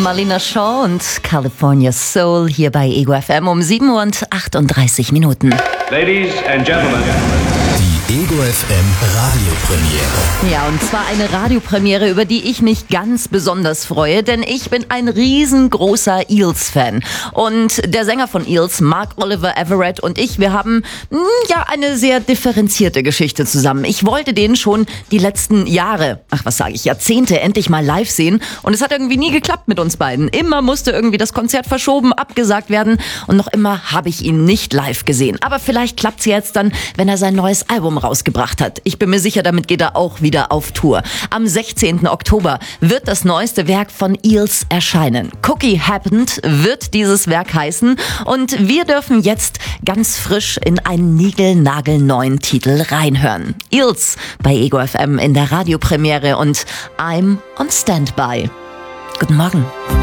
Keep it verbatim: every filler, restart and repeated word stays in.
Marlena Shaw und California Soul hier bei Ego F M um sieben Uhr und achtunddreißig Minuten. Ladies and Gentlemen. Die Ego F M Radiopremiere. Ja, und zwar eine Radiopremiere, über die ich mich ganz besonders freue, denn ich bin ein riesengroßer Eels-Fan. Und der Sänger von Eels, Mark Oliver Everett, und ich, wir haben mh, ja eine sehr differenzierte Geschichte zusammen. Ich wollte den schon die letzten Jahre, ach was sage ich, Jahrzehnte endlich mal live sehen, und es hat irgendwie nie geklappt mit uns beiden. Immer musste irgendwie das Konzert verschoben, abgesagt werden, und noch immer habe ich ihn nicht live gesehen. Aber vielleicht klappt's jetzt dann, wenn er sein neues Album rausgebracht hat. Ich bin mir sicher, damit geht er auch wieder auf Tour. Am sechzehnten Oktober wird das neueste Werk von Eels erscheinen. Cookie Happened wird dieses Werk heißen, und wir dürfen jetzt ganz frisch in einen niegelnagelneuen Titel reinhören. Eels bei Ego F M in der Radiopremiere und I'm on Standby. Guten Morgen.